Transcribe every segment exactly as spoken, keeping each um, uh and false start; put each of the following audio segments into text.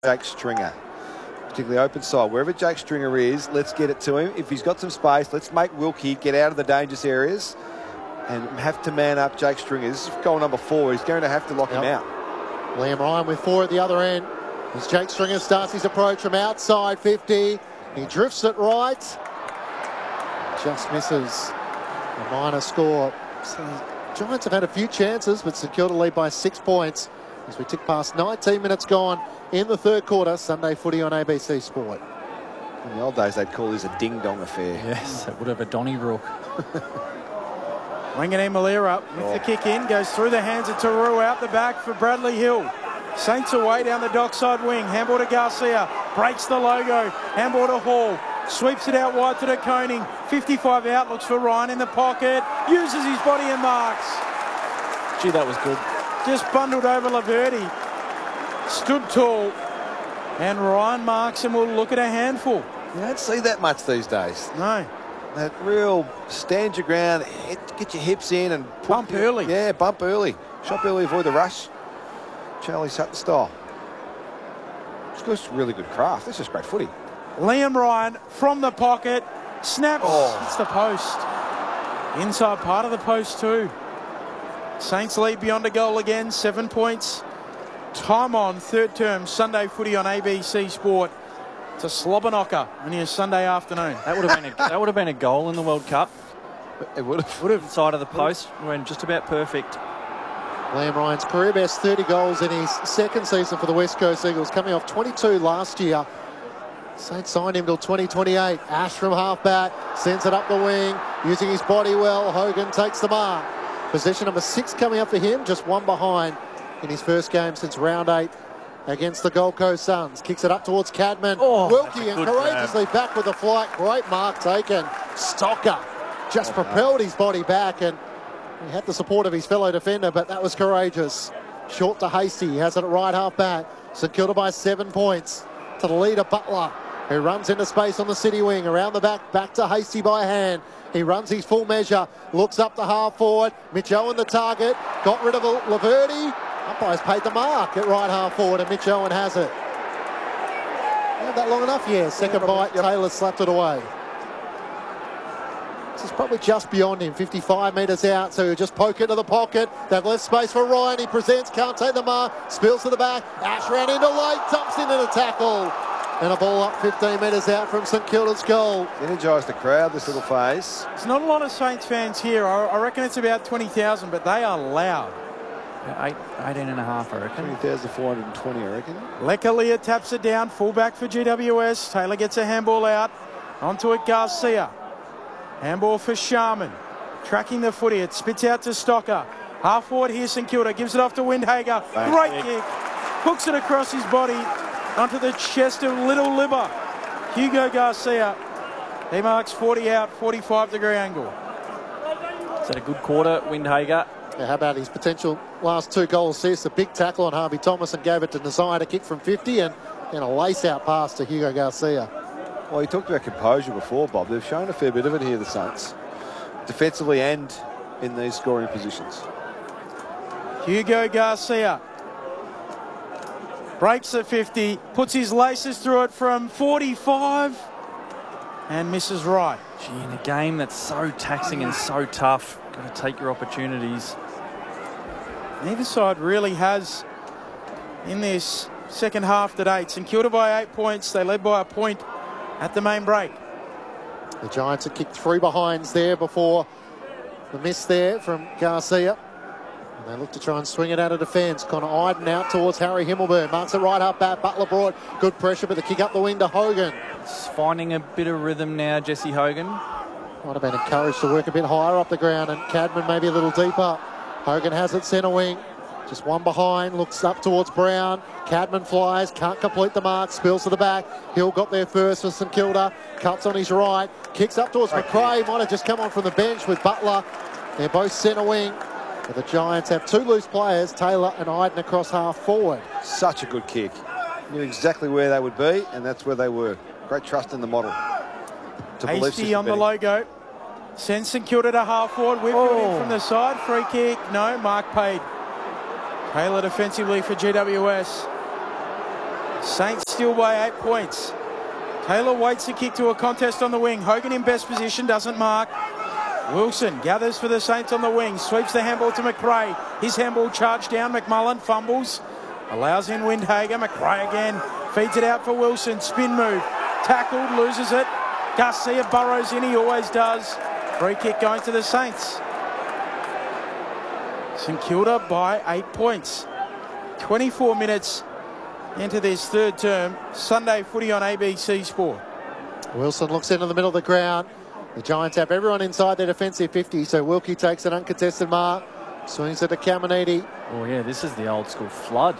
Jake Stringer, particularly open side. Wherever Jake Stringer is, let's get it to him. If he's got some space, let's make Wilkie get out of the dangerous areas and have to man up Jake Stringer. This is goal number four. He's going to have to lock yep. him out. Liam Ryan with four at the other end. As Jake Stringer starts his approach from outside fifty. He drifts it right. Just misses. A minor score. So Giants have had a few chances, but St Kilda lead by six points as we tick past nineteen minutes gone in the third quarter. Sunday footy on A B C Sport. In the old days, they'd call this a ding-dong affair. Yes, it would have a Donnybrook. Wanganeen Malira with oh. the kick in, goes through the hands of Taru, out the back for Bradley Hill. Saints away down the dockside wing. Handball to Garcia, breaks the logo. Handball to Hall, sweeps it out wide to De Koning. fifty-five out, looks for Ryan in the pocket, uses his body and marks. Gee, that was good. Just bundled over Laverty. Stood tall. And Ryan marks and will look at a handful. You don't see that much these days. No. That real stand your ground, get your hips in and bump your, early. Yeah, bump early. Shop early, avoid the rush. Charlie Sutton style. It's just really good craft. This is great footy. Liam Ryan from the pocket. Snaps. Oh. It's the post. Inside part of the post too. Saints lead beyond a goal again. Seven points. Time on third term Sunday footy on A B C Sport. It's a slobber knocker on your Sunday afternoon. That would have been a, that would have been a goal in the World Cup. It would have. Would have side of the post. Went just about perfect. Liam Ryan's career best thirty goals in his second season for the West Coast Eagles, coming off twenty-two last year. Saints signed him till twenty twenty-eight. Ash from halfback sends it up the wing, using his body well. Hogan takes the mark. Position number six coming up for him, just one behind in his first game since round eight against the Gold Coast Suns. Kicks it up towards Cadman. Oh, Wilkie and courageously grab. back with the flight. Great mark taken. Stocker just oh, propelled no. his body back, and he had the support of his fellow defender, but that was courageous. Short to Hasty. He has it at right half back. St Kilda by seven points to the leader, Butler, who runs into space on the city wing. Around the back, back to Hasty by hand. He runs his full measure. Looks up to half forward. Mitch Owen the target. Got rid of Laverty. Umpire's paid the mark at right half forward, and Mitch Owen has it. Not that long enough, yeah. Second yeah, bite, yep. Taylor slapped it away. This is probably just beyond him, fifty-five metres out, so he'll just poke into the pocket. They've left space for Ryan. He presents, can't take the mark, spills to the back. Ash ran into late, dumps into the tackle. And a ball up fifteen metres out from St Kilda's goal. Energised the crowd, this little phase. There's not a lot of Saints fans here. I, I reckon it's about twenty thousand, but they are loud. Eight, eighteen and a half, I reckon. twenty thousand four hundred twenty, I reckon. Lekalia taps it down, fullback for G W S. Taylor gets a handball out. Onto it, Garcia. Handball for Sharman. Tracking the footy. It spits out to Stocker. Half forward here, St Kilda. Gives it off to Windhager. Thanks, Great Nick. kick. Hooks it across his body onto the chest of Little Libber. Hugo Garcia. He marks forty out, forty-five degree angle. Is that a good quarter, Windhager? Yeah, how about his potential last two goal assists? A big tackle on Harvey Thomas and gave it to Nazai to kick from fifty, and then a lace-out pass to Hugo Garcia. Well, he talked about composure before, Bob. They've shown a fair bit of it here, the Saints, defensively and in these scoring positions. Hugo Garcia breaks at fifty, puts his laces through it from forty-five and misses right. Gee, in a game that's so taxing and so tough, got to take your opportunities. Neither side really has in this second half to date. St Kilda by eight points. They led by a point at the main break. The Giants have kicked three behinds there before the miss there from Garcia. And they look to try and swing it out of defence. Connor Iden out towards Harry Himmelberg. Marks it right up back. Butler brought good pressure, but the kick up the wing to Hogan. It's finding a bit of rhythm now, Jesse Hogan. Might have been encouraged to work a bit higher up the ground, and Cadman maybe a little deeper. Hogan has it centre wing. Just one behind, looks up towards Brown. Cadman flies, can't complete the mark, spills to the back. Hill got there first for St Kilda. Cuts on his right, kicks up towards right McRae. Might have just come on from the bench with Butler. They're both centre wing. But the Giants have two loose players, Taylor and Iden, across half forward. Such a good kick. Knew exactly where they would be, and that's where they were. Great trust in the model. Hasty on the logo. Sends St Kilda to half forward. Whitfield oh. in from the side. Free kick. No, mark paid. Taylor defensively for G W S. Saints still by eight points. Taylor waits the kick to a contest on the wing. Hogan in best position, doesn't mark. Wilson gathers for the Saints on the wing, sweeps the handball to McRae. His handball charged down, McMullen fumbles, allows in Windhager. McRae again, feeds it out for Wilson, spin move, tackled, loses it. Garcia burrows in, he always does. Free kick going to the Saints. St Kilda by eight points. twenty-four minutes into this third term. Sunday footy on A B C Sport. Wilson looks into the middle of the ground. The Giants have everyone inside their defensive fifty, so Wilkie takes an uncontested mark, swings it to Caminiti. Oh, yeah, this is the old school flood.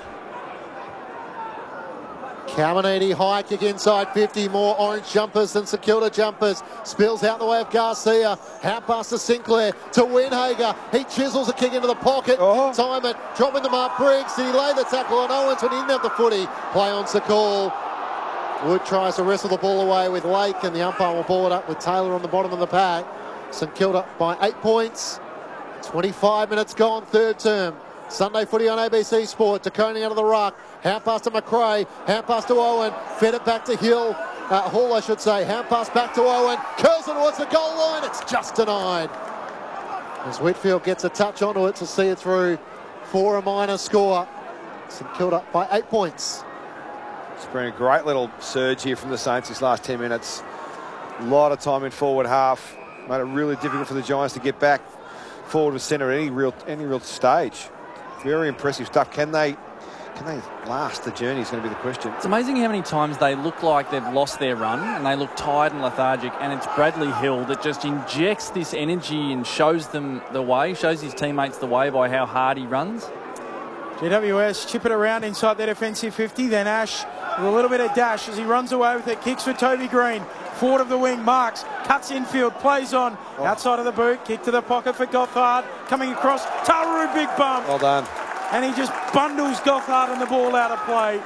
Caminiti, high kick inside fifty, more orange jumpers than St Kilda jumpers. Spills out the way of Garcia. Out past to Sinclair to Windhager. He chisels a kick into the pocket. Oh. Time it, dropping the mark. Briggs. Did he lay the tackle on Owens when he didn't have the footy? Play on Sakul. Wood tries to wrestle the ball away with Lake, and the umpire will ball it up with Taylor on the bottom of the pack. St Kilda by eight points. twenty-five minutes gone, third term. Sunday footy on A B C Sport. DeConey out of the ruck. Hand pass to McRae. Hand pass to Owen. Fed it back to Hill. Uh, Hall, I should say. Hand pass back to Owen. Curls it towards the goal line. It's just denied. As Whitfield gets a touch onto it to see it through for a minor score. St Kilda by eight points. It's been a great little surge here from the Saints this last ten minutes. A lot of time in forward half. Made it really difficult for the Giants to get back forward to centre at any real any real stage. Very impressive stuff. Can they can they last the journey is going to be the question. It's amazing how many times they look like they've lost their run and they look tired and lethargic, and it's Bradley Hill that just injects this energy and shows them the way, shows his teammates the way by how hard he runs. G W S chip it around inside their defensive fifty, then Ash with a little bit of dash as he runs away with it, kicks for Toby Green, forward of the wing, marks, cuts infield, plays on, oh. outside of the boot, kick to the pocket for Gothard, coming across, Taru, big bump. Well done. And he just bundles Gothard and the ball out of play.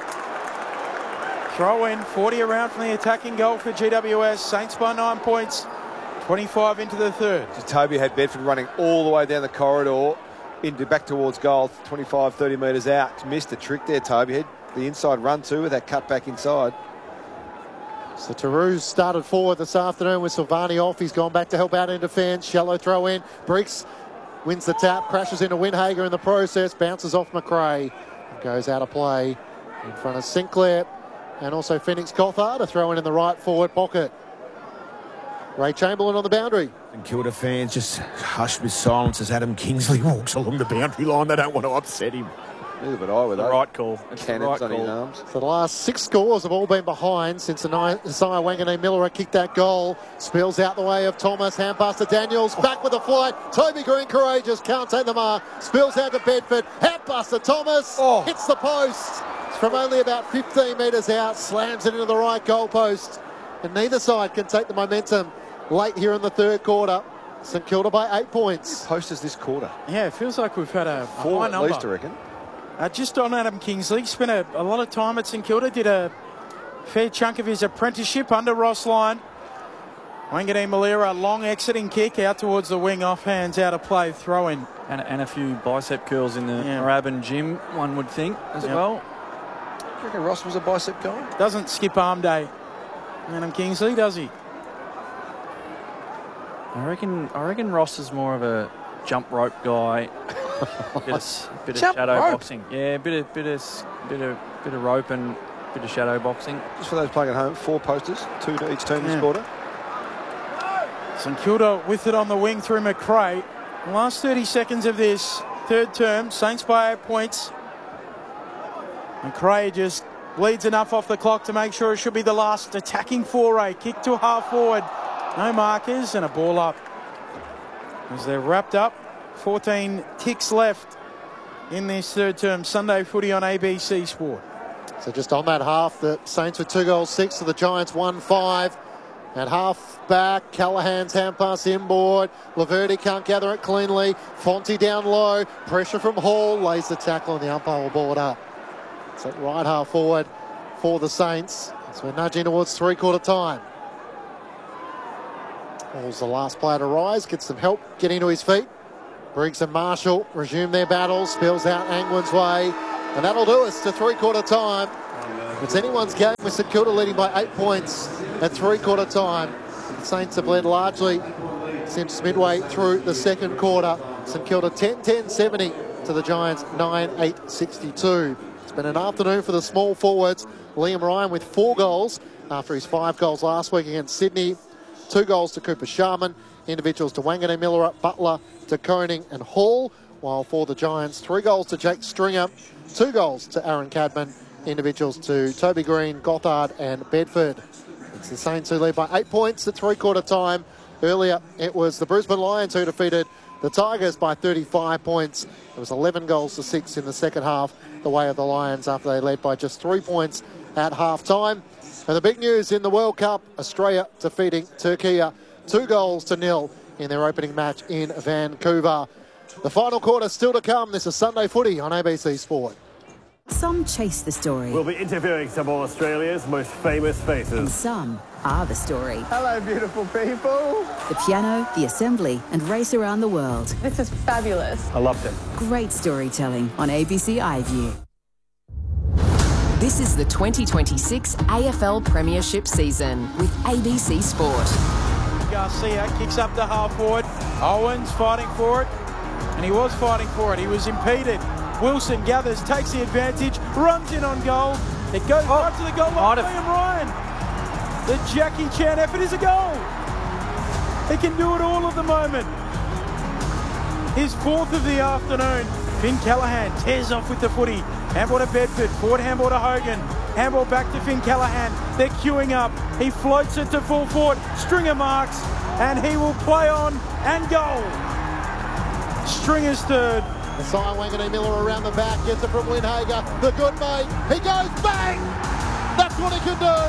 Throw in, forty around from the attacking goal for G W S, Saints by nine points, twenty-five into the third. So Toby had Bedford running all the way down the corridor, into back towards goal, twenty-five, thirty metres out. Missed a trick there, Toby. Had the inside run too with that cut back inside. So Taru's started forward this afternoon with Silvani off. He's gone back to help out in defence. Shallow throw in. Briggs wins the tap, crashes into Windhager in the process, bounces off McRae, and goes out of play in front of Sinclair and also Phoenix Gothard. A throw in in the right forward pocket. Ray Chamberlain on the boundary. And Kilda fans just hushed with silence as Adam Kingsley walks along the boundary line. They don't want to upset him. Neither but I with The that. right call. It's the Cannons right on his call. arms. So the last six scores have all been behind since Isaiah Wanganeen Miller kicked that goal. Spills out the way of Thomas. Hand pass to Daniels. Back with the flight. Toby Green courageous. Can't take the mark. Spills out to Bedford. Hand pass to Thomas. Oh. Hits the post. From only about fifteen metres out. Slams it into the right goal post. And neither side can take the momentum late here in the third quarter. St Kilda by eight points. Posters this quarter. Yeah, it feels like we've had a, a Four high at number. least, I reckon. Uh, just on Adam Kingsley, spent a, a lot of time at St Kilda, did a fair chunk of his apprenticeship under Ross Lyon. Wanganeen Malira, long exiting kick out towards the wing, off hands, out of play, throw in. And, and a few bicep curls in the Yeah. Moorabbin gym, one would think, as Yep. well. Do you reckon Ross was a bicep guy? Doesn't skip arm day, Adam Kingsley, does he? I reckon I reckon Ross is more of a jump rope guy. bit of, bit of Jump shadow rope? boxing. Yeah, bit of bit of bit of bit of rope and bit of shadow boxing. Just for those playing at home, four posters, two to each team Yeah. this quarter. St Kilda with it on the wing through McRae. The last thirty seconds of this third term, Saints by eight points. McRae just bleeds enough off the clock to make sure it should be the last attacking foray. Kick to half forward. No markers and a ball up. As they're wrapped up, fourteen ticks left in this third term. Sunday footy on A B C Sport. So just on that half, the Saints with two goals six, so the Giants one five. At half back, Callahan's hand pass inboard. Laverty can't gather it cleanly. Fonte down low. Pressure from Hall. Lays the tackle and the umpire will ball it up. So right half forward for the Saints. So we're nudging towards three-quarter time. Hall's the last player to rise. Gets some help getting to his feet. Briggs and Marshall resume their battle. Spills out Angwin's way. And that'll do us to three-quarter time. It's anyone's game with St Kilda leading by eight points at three-quarter time. The Saints have led largely since midway through the second quarter. St Kilda ten ten seventy to the Giants nine eight sixty-two. It's been an afternoon for the small forwards. Liam Ryan with four goals after his five goals last week against Sydney. Two goals to Cooper Sharman. Individuals to Wangane Miller, Butler, to Koning and Hall. While for the Giants, three goals to Jake Stringer. Two goals to Aaron Cadman. Individuals to Toby Green, Gothard and Bedford. It's the Saints who lead by eight points at three-quarter time. Earlier, it was the Brisbane Lions who defeated the Tigers by thirty-five points. It was eleven goals to six in the second half, the way of the Lions after they led by just three points at half-time. And the big news in the World Cup, Australia defeating Turkey two goals to nil in their opening match in Vancouver. The final quarter still to come. This is Sunday Footy on A B C Sport. Some chase the story. We'll be interviewing some of Australia's most famous faces. And some are the story. Hello, beautiful people. The piano, the assembly, and race around the world. This is fabulous. I loved it. Great storytelling on A B C iView. This is the twenty twenty-six A F L Premiership season with A B C Sport. Garcia kicks up the half forward. Owens fighting for it. And he was fighting for it. He was impeded. Wilson gathers, takes the advantage, runs in on goal. It goes oh, right to the goal line. Liam Ryan. The Jackie Chan effort is a goal. He can do it all at the moment. His fourth of the afternoon. Finn Callaghan tears off with the footy. Handball to Bedford, forward handball to Hogan. Handball back to Finn Callaghan. They're queuing up. He floats it to full forward. Stringer marks, and he will play on and goal. Stringer's third. Messiah Wangane Miller around the back, gets it from Winhager. The good mate, he goes bang! That's what he can do!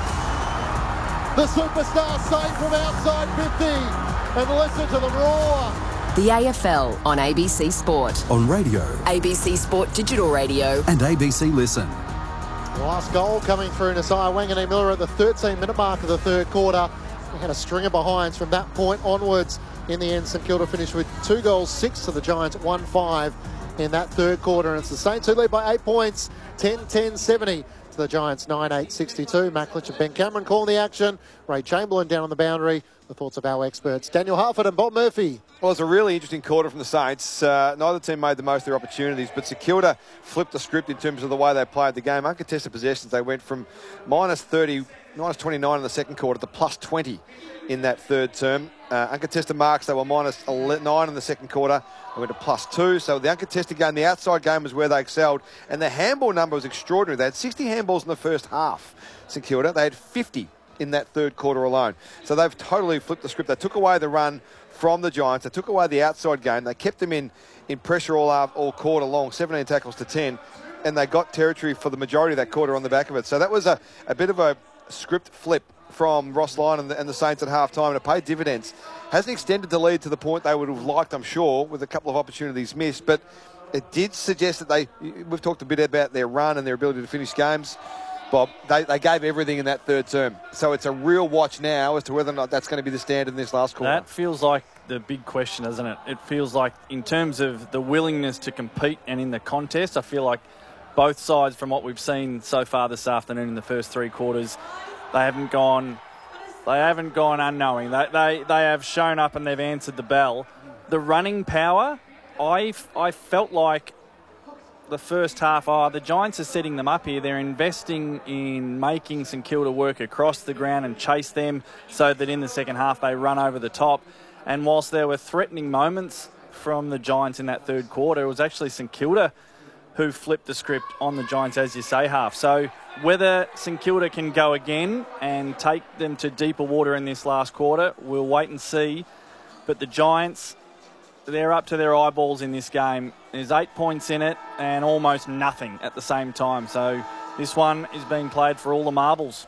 The superstar saved from outside fifty. And listen to the roar. The A F L on A B C Sport. On radio. A B C Sport Digital Radio. And A B C Listen. The last goal coming through Messiah Wangane Miller at the thirteen minute mark of the third quarter. He had a string of behinds from that point onwards. In the end, St Kilda finished with two goals, six to the Giants, one five in that third quarter. And it's the Saints who lead by eight points, ten ten seventy to the Giants, nine eight sixty-two. Matt Clich and Ben Cameron calling the action. Ray Chamberlain down on the boundary. The thoughts of our experts, Daniel Harford and Bob Murphy. Well, it's a really interesting quarter from the Saints. Uh, neither team made the most of their opportunities, but St Kilda flipped the script in terms of the way they played the game. Uncontested possessions, they went from minus thirty, minus twenty-nine in the second quarter to plus twenty in that third term. Uh, uncontested marks, they were minus nine in the second quarter. They went to plus two. So the uncontested game, the outside game was where they excelled. And the handball number was extraordinary. They had sixty handballs in the first half, St Kilda. They had fifty in that third quarter alone. So they've totally flipped the script. They took away the run from the Giants. They took away the outside game. They kept them in, in pressure all, all quarter long, seventeen tackles to ten. And they got territory for the majority of that quarter on the back of it. So that was a, a bit of a script flip from Ross Lyon and the, and the Saints at half-time, and it paid dividends. Hasn't extended the lead to the point they would have liked, I'm sure, with a couple of opportunities missed, but it did suggest that they, we've talked a bit about their run and their ability to finish games, Bob. They, they gave everything in that third term. So it's a real watch now as to whether or not that's going to be the standard in this last quarter. That feels like the big question, doesn't it? It feels like in terms of the willingness to compete and in the contest, I feel like both sides, from what we've seen so far this afternoon in the first three quarters, They haven't gone, they haven't gone unknowing. They, they they have shown up and they've answered the bell. The running power, I I felt like the first half. Oh, the Giants are setting them up here. They're investing in making St Kilda work across the ground and chase them, so that in the second half they run over the top. And whilst there were threatening moments from the Giants in that third quarter, it was actually St Kilda who flipped the script on the Giants, as you say, half. So whether St Kilda can go again and take them to deeper water in this last quarter, we'll wait and see. But the Giants, they're up to their eyeballs in this game. There's eight points in it and almost nothing at the same time. So this one is being played for all the marbles.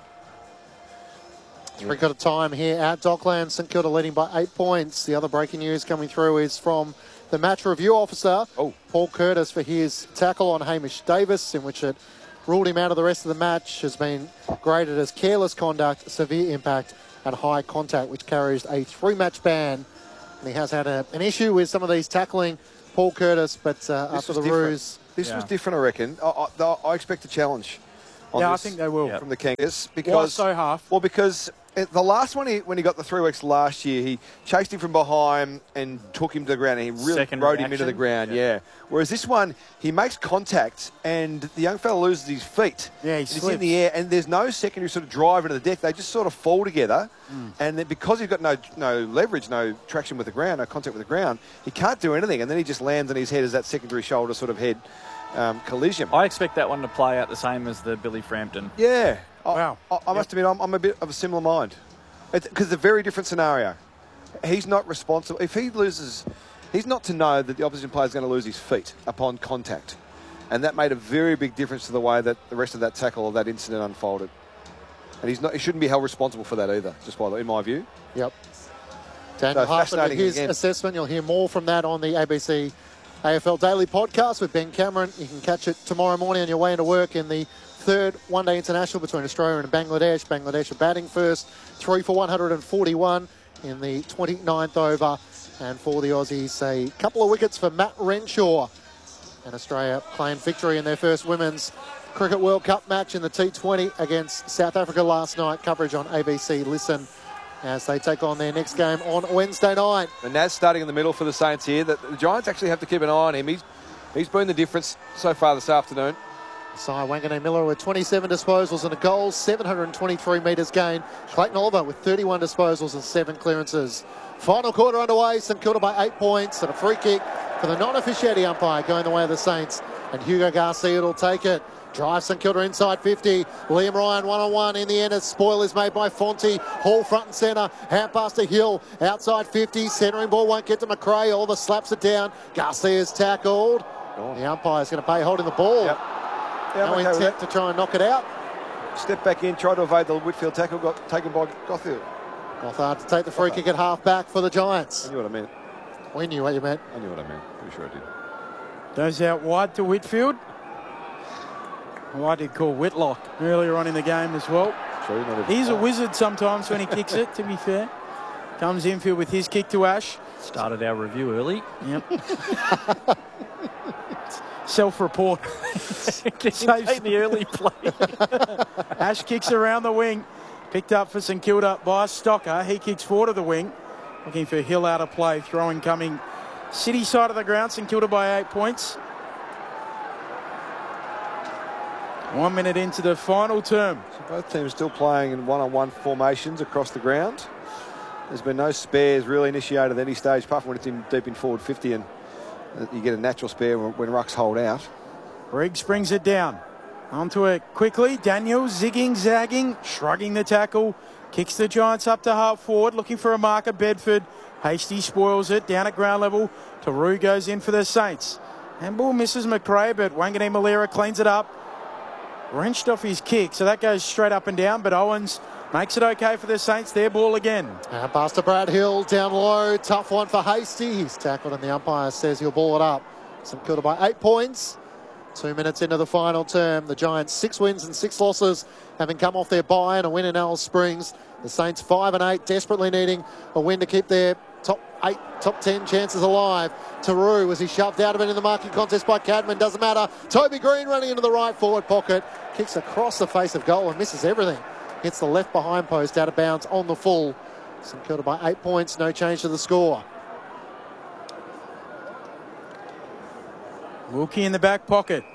Three quarter time here at Docklands. St Kilda leading by eight points. The other breaking news coming through is from the match review officer, oh. Paul Curtis, for his tackle on Hamish Davis, in which it ruled him out of the rest of the match, has been graded as careless conduct, severe impact and high contact, which carries a three-match ban. And he has had a, an issue with some of these tackling, Paul Curtis, but uh, after the different. ruse... This yeah. was different, I reckon. I, I, I expect a challenge on Yeah, I this think they will. from the Kangas. Why Because, so half? Well, because it, the last one, he, when he got the three weeks last year, he chased him from behind and took him to the ground, and he really Secondary rode him into action. the ground, yeah. Yeah. Whereas this one, he makes contact, and the young fella loses his feet. Yeah, he and he's in slips. the air, and there's no secondary sort of drive into the deck. They just sort of fall together, Mm. and then because he's got no no leverage, no traction with the ground, no contact with the ground, he can't do anything, and then he just lands on his head as that secondary shoulder sort of head um, collision. I expect that one to play out the same as the Billy Frampton. Yeah. Wow. I, I, I must admit, I'm, I'm a bit of a similar mind. Because it's a very different scenario. He's not responsible. If he loses, he's not to know that the opposition player is going to lose his feet upon contact. And that made a very big difference to the way that the rest of that tackle or that incident unfolded. And he's not. He shouldn't be held responsible for that either, just by the, in my view. Yep. Daniel So Hartman with fascinating his again. assessment. You'll hear more from that on the A B C A F L Daily podcast with Ben Cameron. You can catch it tomorrow morning on your way into work in the third one-day international between Australia and Bangladesh. Bangladesh are batting first, three for one hundred forty-one in the twenty-ninth over. And for the Aussies, a couple of wickets for Matt Renshaw. And Australia claimed victory in their first Women's Cricket World Cup match in the T twenty against South Africa last night. Coverage on A B C Listen as they take on their next game on Wednesday night. And Naz starting in the middle for the Saints here. The, the Giants actually have to keep an eye on him. He's, he's been the difference so far this afternoon. Sai Wanganeen Miller with twenty-seven disposals and a goal, seven hundred twenty-three metres gained. Clayton Oliver with thirty-one disposals and seven clearances. Final quarter underway, St Kilda by eight points and a free kick for the non-officiating umpire going the way of the Saints. And Hugo Garcia will take it. Drives St Kilda inside fifty. Liam Ryan one-on-one in the end. A spoil is made by Fonte. Hall front and centre. Hand pass to Hill. Outside fifty. Centering ball won't get to McRae. Oliver slaps it down. Garcia's tackled. Oh. The umpire's going to pay holding the ball. Yep. Yeah, No I'm okay with intent to try and knock it out. that. Step back in, try to evade the Whitfield tackle, got taken by Gothill. Gothard to take the free kick at half back for the Giants. I knew what I meant. We knew what you meant. I knew what I meant. Pretty sure I did. Goes out wide to Whitfield. Well, I did call Whitlock earlier on in the game as well. True, not every He's a time. wizard sometimes when he kicks it, to be fair. Comes infield with his kick to Ash. Started our review early. Yep. Self-report. Take the early play. Ash kicks around the wing. Picked up for St Kilda by Stocker. He kicks forward of the wing. Looking for Hill out of play. Throwing coming City side of the ground. St Kilda by eight points. One minute into the final term. So both teams still playing in one-on-one formations across the ground. There's been no spares really initiated at any stage, apart from when it's in deep in forward fifty, and you get a natural spare when, when rucks hold out. Briggs brings it down. Onto it quickly. Daniel zigging, zagging, shrugging the tackle. Kicks the Giants up to half forward, looking for a marker. Bedford. Hasty spoils it down at ground level. Taru goes in for the Saints. Handball misses McRae, but Wanganeen Malera cleans it up. Wrenched off his kick, so that goes straight up and down, but Owens makes it okay for the Saints. Their ball again. And pass to Brad Hill, down low. Tough one for Hasty. He's tackled and the umpire says he'll ball it up. St Kilda by eight points. Two minutes into the final term. The Giants six wins and six losses, having come off their bye and a win in Alice Springs. The Saints five and eight, desperately needing a win to keep their top eight, top ten chances alive. Taru, was he shoved out of it in the marking contest by Cadman? Doesn't matter. Toby Green running into the right forward pocket. Kicks across the face of goal and misses everything. Hits the left behind post out of bounds on the full. St Kilda by eight points, no change to the score. Wilkie in the back pocket.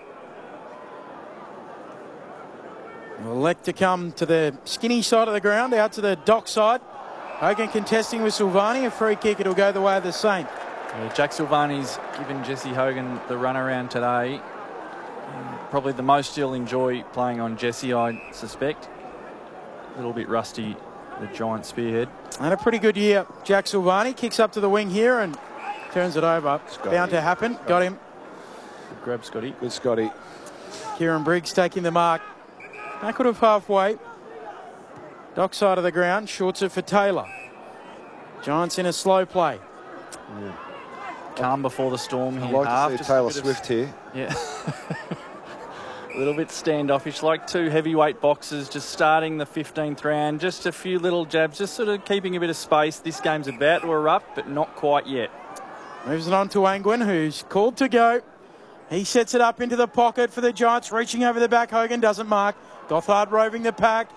Will elect to come to the skinny side of the ground, out to the dock side. Hogan contesting with Silvani. A free kick, it'll go the way of the Saint. Yeah, Jack Silvani's given Jesse Hogan the runaround today. Probably the most he'll enjoy playing on Jesse, I suspect. A little bit rusty, the Giant spearhead. And a pretty good year. Jack Silvani kicks up to the wing here and turns it over. Scotty. Bound to happen. Scotty. Got him. Good grab, Scotty. Good Scotty. Kieran Briggs taking the mark. Back of halfway. Dock side of the ground. Shorts it for Taylor. Giants in a slow play. Yeah. Calm before the storm I'd here. like Half, to see just a Taylor bit of- Swift here. Yeah. A little bit standoffish, like two heavyweight boxers, just starting the fifteenth round. Just a few little jabs, just sort of keeping a bit of space. This game's about to erupt, but not quite yet. Moves it on to Angwin, who's called to go. He sets it up into the pocket for the Giants, reaching over the back. Hogan doesn't mark. Gothard roving the pack.